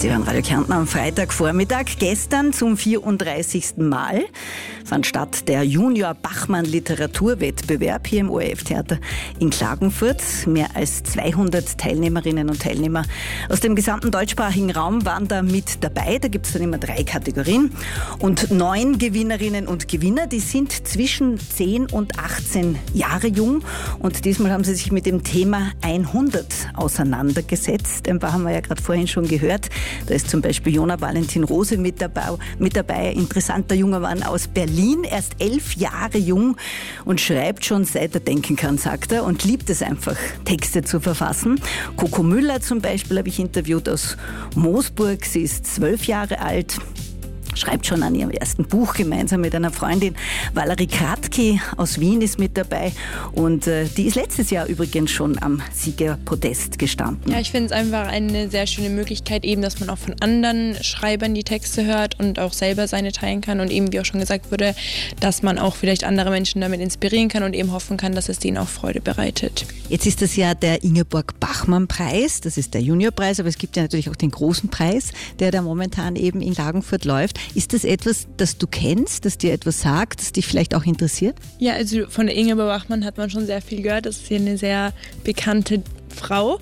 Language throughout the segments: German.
Sie hören Radio Kärnten am Freitagvormittag. Gestern zum 34. Mal fand statt der Junior Bachmann Literaturwettbewerb hier im ORF-Theater in Klagenfurt. Mehr als 200 Teilnehmerinnen und Teilnehmer aus dem gesamten deutschsprachigen Raum waren da mit dabei. Da gibt es dann immer 3 Kategorien und 9 Gewinnerinnen und Gewinner. Die sind zwischen 10 und 18 Jahre jung und diesmal haben sie sich mit dem Thema 100 auseinandergesetzt. Ein paar haben wir ja gerade vorhin schon gehört. Da ist zum Beispiel Jona Valentin Rose mit dabei. Interessanter junger Mann aus Berlin, erst 11 Jahre jung und schreibt schon seit er denken kann, sagt er, und liebt es einfach, Texte zu verfassen. Coco Müller zum Beispiel habe ich interviewt aus Moosburg. Sie ist 12 Jahre alt. Schreibt schon an ihrem ersten Buch gemeinsam mit einer Freundin. Valerie Kratky aus Wien ist mit dabei und die ist letztes Jahr übrigens schon am Siegerpodest gestanden. Ja, ich finde es einfach eine sehr schöne Möglichkeit, eben, dass man auch von anderen Schreibern die Texte hört und auch selber seine teilen kann und eben, wie auch schon gesagt wurde, dass man auch vielleicht andere Menschen damit inspirieren kann und eben hoffen kann, dass es denen auch Freude bereitet. Jetzt ist das ja der Ingeborg-Bachmann-Preis, das ist der Juniorpreis, aber es gibt ja natürlich auch den großen Preis, der da momentan eben in Klagenfurt läuft. Ist das etwas, das du kennst, das dir etwas sagt, das dich vielleicht auch interessiert? Ja, also von der Ingeborg Bachmann hat man schon sehr viel gehört. Das ist hier eine sehr bekannte Frau.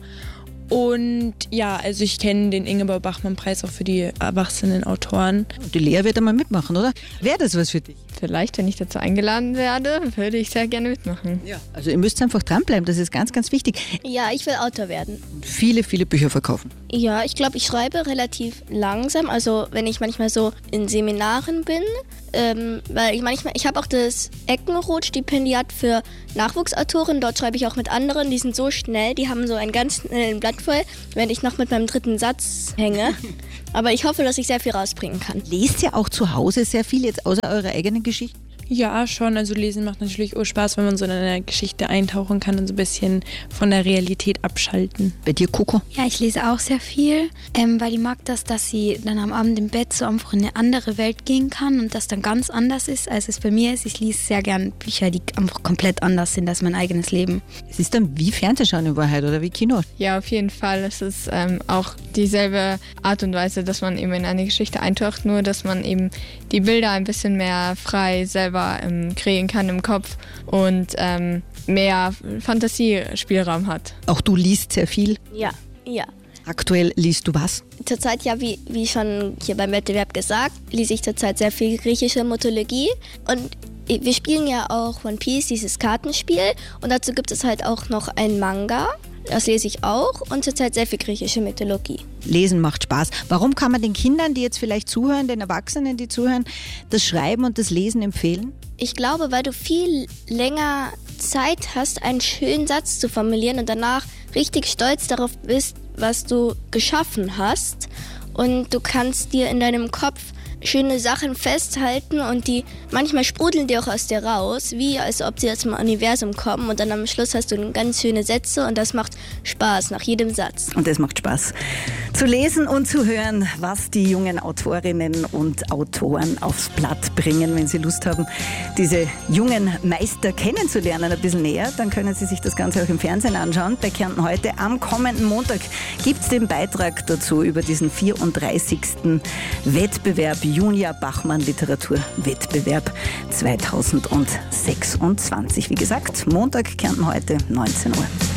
Und ja, also ich kenne den Ingeborg Bachmann-Preis auch für die erwachsenen Autoren. Und die Lea wird einmal mitmachen, oder? Wäre das was für dich? Vielleicht, wenn ich dazu eingeladen werde, würde ich sehr gerne mitmachen. Ja. Also ihr müsst einfach dranbleiben, das ist ganz, ganz wichtig. Ja, ich will Autor werden. Viele, viele Bücher verkaufen. Ja, ich glaube, ich schreibe relativ langsam. Also wenn ich manchmal so in Seminaren bin, weil ich habe auch das Eckenroth-Stipendiat für Nachwuchsautoren. Dort schreibe ich auch mit anderen, die sind so schnell, die haben so einen ganz schnellen Blatt voll, während ich noch mit meinem 3. Satz hänge. Aber ich hoffe, dass ich sehr viel rausbringen kann. Lest ihr auch zu Hause sehr viel, jetzt außer eurer eigenen Geschichte? Ja, schon. Also Lesen macht natürlich auch Spaß, wenn man so in eine Geschichte eintauchen kann und so ein bisschen von der Realität abschalten. Bei dir, Coco? Ja, ich lese auch sehr viel, weil ich mag das, dass sie dann am Abend im Bett so einfach in eine andere Welt gehen kann und das dann ganz anders ist, als es bei mir ist. Ich lese sehr gern Bücher, die einfach komplett anders sind als mein eigenes Leben. Es ist dann wie Fernsehschauen in Wahrheit oder wie Kino? Ja, auf jeden Fall. Es ist auch dieselbe Art und Weise, dass man eben in eine Geschichte eintaucht, nur dass man eben die Bilder ein bisschen mehr frei selber kreieren kann im Kopf und mehr Fantasiespielraum hat. Auch du liest sehr viel? Ja. Aktuell liest du was? Zurzeit ja, wie schon hier beim Wettbewerb gesagt, lese ich zurzeit sehr viel griechische Mythologie und wir spielen ja auch One Piece, dieses Kartenspiel, und dazu gibt es halt auch noch ein Manga. Das lese ich auch und zurzeit sehr viel griechische Mythologie. Lesen macht Spaß. Warum kann man den Kindern, die jetzt vielleicht zuhören, den Erwachsenen, die zuhören, das Schreiben und das Lesen empfehlen? Ich glaube, weil du viel länger Zeit hast, einen schönen Satz zu formulieren und danach richtig stolz darauf bist, was du geschaffen hast. Und du kannst dir in deinem Kopf schöne Sachen festhalten und die manchmal sprudeln dir auch aus dir raus, wie als ob sie aus dem Universum kommen, und dann am Schluss hast du ganz schöne Sätze und das macht Spaß nach jedem Satz. Und das macht Spaß zu lesen und zu hören, was die jungen Autorinnen und Autoren aufs Blatt bringen. Wenn Sie Lust haben, diese jungen Meister kennenzulernen ein bisschen näher, dann können Sie sich das Ganze auch im Fernsehen anschauen. Bei Kärnten heute am kommenden Montag gibt es den Beitrag dazu über diesen 34. Wettbewerb Junior Bachmann Literaturwettbewerb 2026. Wie gesagt, Montag, Kärnten heute, 19 Uhr.